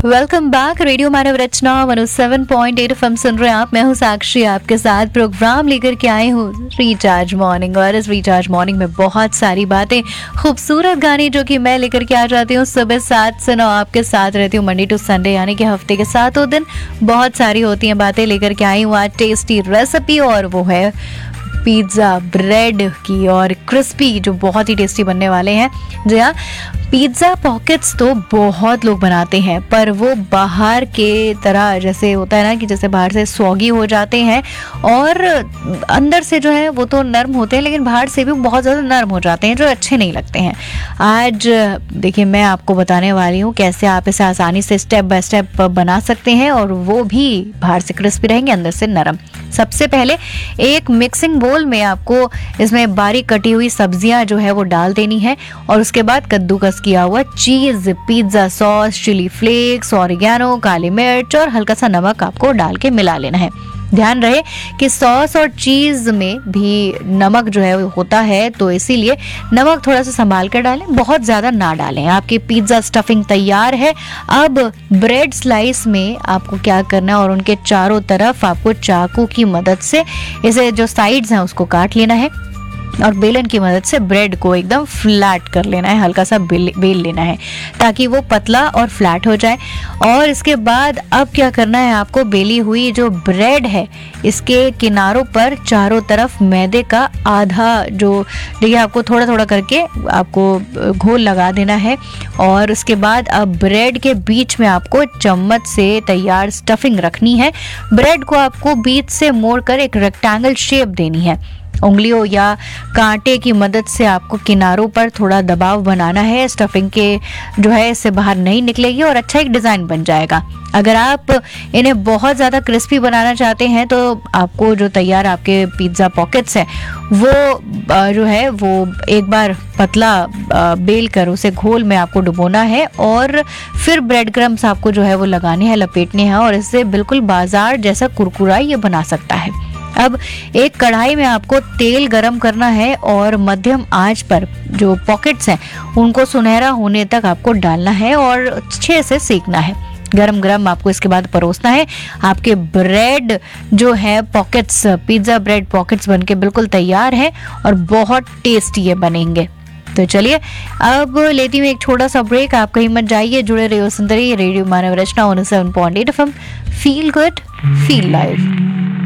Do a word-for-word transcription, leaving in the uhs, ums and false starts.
Welcome back. Radio मानव रचना one O seven point eight FM सुन रहे हैं आप। मैं हूँ साक्षी, आपके साथ प्रोग्राम लेकर के आई हूँ रिचार्ज मॉर्निंग। और इस रिचार्ज मॉर्निंग में बहुत सारी बातें, खूबसूरत गाने जो कि मैं लेकर के आ जाती हूँ सुबह सात से नौ, आपके साथ रहती हूँ मंडे टू संडे, यानी कि हफ्ते के सातों दिन। बहुत सारी होती हैं बातें लेकर के आई हूँ आज टेस्टी रेसिपी, और वो है पिज़्ज़ा ब्रेड की, और क्रिस्पी, जो बहुत ही टेस्टी बनने वाले हैं। जी हाँ, पिज़्ज़ा पॉकेट्स तो बहुत लोग बनाते हैं, पर वो बाहर के तरह जैसे होता है ना कि जैसे बाहर से सॉगी हो जाते हैं और अंदर से जो है वो तो नरम होते हैं, लेकिन बाहर से भी बहुत ज़्यादा नरम हो जाते हैं, जो अच्छे नहीं लगते हैं। आज देखिए मैं आपको बताने वाली हूँ कैसे आप इसे आसानी से स्टेप बाय स्टेप बना सकते हैं, और वो भी बाहर से क्रिस्पी रहेंगे, अंदर से नरम। सबसे पहले एक मिक्सिंग बोल में आपको इसमें बारीक कटी हुई सब्जियां जो है वो डाल देनी है, और उसके बाद कद्दूकस किया हुआ चीज, pizza sauce, chilli flakes, oregano, काली मिर्च और हल्का सा नमक आपको डाल के मिला लेना है। ध्यान रहे कि सॉस और चीज में भी नमक जो है वो होता है, तो इसीलिए नमक थोड़ा सा संभाल कर डालें, बहुत ज्यादा ना डालें। आपकी पिज्जा स्टफिंग तैयार है। अब ब्रेड स्लाइस में आपको क्या करना है, और उनके चारों तरफ आपको चाकू की मदद से इसे जो साइड्स हैं उसको काट लेना है, और बेलन की मदद से ब्रेड को एकदम फ्लैट कर लेना है, हल्का सा बेल बेल लेना है ताकि वो पतला और फ्लैट हो जाए। और इसके बाद अब क्या करना है, आपको बेली हुई जो ब्रेड है इसके किनारों पर चारों तरफ मैदे का आधा, जो देखिए आपको थोड़ा थोड़ा करके आपको घोल लगा देना है। और उसके बाद अब ब्रेड के बीच में आपको चम्मच से तैयार स्टफिंग रखनी है। ब्रेड को आपको बीच से मोड़कर एक रेक्टेंगल शेप देनी है। उंगलियों या कांटे की मदद से आपको किनारों पर थोड़ा दबाव बनाना है, स्टफिंग के जो है इससे बाहर नहीं निकलेगी और अच्छा एक डिज़ाइन बन जाएगा। अगर आप इन्हें बहुत ज़्यादा क्रिस्पी बनाना चाहते हैं तो आपको जो तैयार आपके पिज़्ज़ा पॉकेट्स हैं वो जो है वो एक बार पतला बेल कर उसे घोल में आपको डुबोना है, और फिर ब्रेड क्रम्स आपको जो है वो लगाने हैं, लपेटने हैं, और इससे बिल्कुल बाजार जैसा कुरकुरा ये बना सकता है। अब एक कढ़ाई में आपको तेल गरम करना है, और मध्यम आंच पर जो पॉकेट्स हैं उनको सुनहरा होने तक आपको डालना है और अच्छे से सेकना है। गरम गरम आपको इसके बाद परोसना है। आपके ब्रेड जो है पॉकेट्स, पिज्ज़ा ब्रेड पॉकेट्स बनके बिल्कुल तैयार है और बहुत टेस्टी ये बनेंगे। तो चलिए अब लेती हूँ एक छोटा सा ब्रेक। आप कहीं मत जाइए, जुड़े रहिए सुंदरी रेडियो मानव रचना one O seven point eight FM. Feel good, feel live.